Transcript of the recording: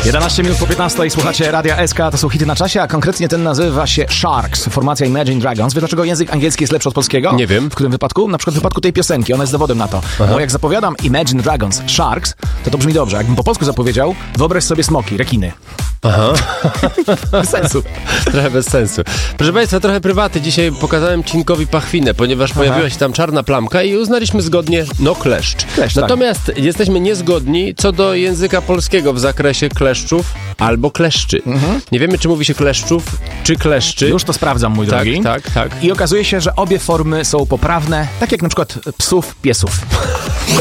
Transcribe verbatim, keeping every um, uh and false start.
jedenaście minut po piętnastej słuchacie Radia S K, to są hity na czasie, a konkretnie ten nazywa się Sharks, formacja Imagine Dragons. Wiesz, dlaczego język angielski jest lepszy od polskiego? Nie wiem. W którym wypadku? Na przykład w wypadku tej piosenki, ona jest dowodem na to. Aha. Bo jak zapowiadam Imagine Dragons, Sharks, to to brzmi dobrze. Jakbym po polsku zapowiedział, wyobraź sobie smoki, rekiny. Aha. Bez sensu. Trochę bez sensu. Proszę Państwa, trochę prywaty. Dzisiaj pokazałem Cinkowi pachwinę, ponieważ Aha. pojawiła się tam czarna plamka i uznaliśmy zgodnie, no kleszcz. kleszcz Natomiast tak. jesteśmy niezgodni co do języka polskiego w zakresie kleszczów albo kleszczy. Mhm. Nie wiemy, czy mówi się kleszczów, czy kleszczy. Już to sprawdzam, mój tak, drogi. Tak, tak. I okazuje się, że obie formy są poprawne, tak jak na przykład psów, piesów.